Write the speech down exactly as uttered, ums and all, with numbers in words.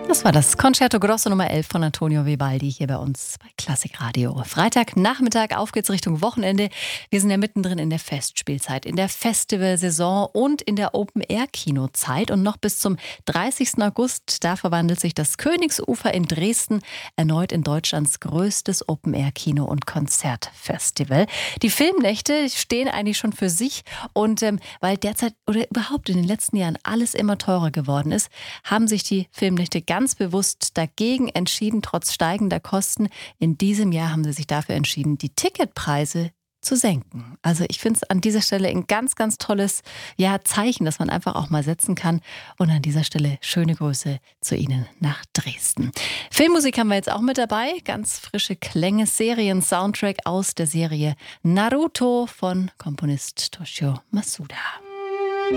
Das war das Concerto Grosso Nummer elf von Antonio Vivaldi hier bei uns bei Klassikradio. Freitagnachmittag, auf geht's Richtung Wochenende. Wir sind ja mittendrin in der Festspielzeit, in der Festivalsaison und in der Open-Air-Kinozeit. Und noch bis zum dreißigsten August, da verwandelt sich das Königsufer in Dresden erneut in Deutschlands größtes Open-Air-Kino- und Konzertfestival. Die Filmnächte stehen eigentlich schon für sich. Und ähm, weil derzeit oder überhaupt in den letzten Jahren alles immer teurer geworden ist, haben sich die Filmnächte ganz ganz bewusst dagegen entschieden, trotz steigender Kosten. In diesem Jahr haben sie sich dafür entschieden, die Ticketpreise zu senken. Also ich finde es an dieser Stelle ein ganz, ganz tolles ja, Zeichen, das man einfach auch mal setzen kann. Und an dieser Stelle schöne Grüße zu Ihnen nach Dresden. Filmmusik haben wir jetzt auch mit dabei. Ganz frische Klänge, Serien-Soundtrack aus der Serie Naruto von Komponist Toshio Masuda.